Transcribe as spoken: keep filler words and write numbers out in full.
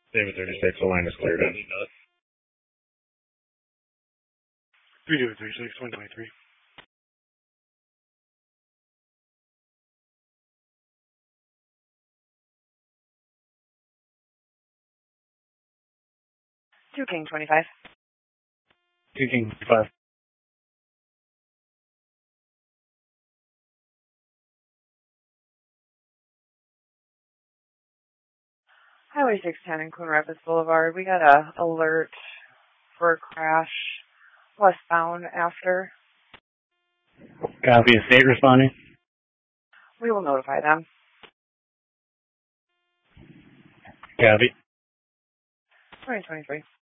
David thirty-six, the line is cleared in. three two three six, one twenty-three. two King twenty-five. two King twenty-five. Highway six ten in Coon Rapids Boulevard. We got a alert for a crash westbound after. Copy. State responding. We will notify them. Copy. twenty twenty-three.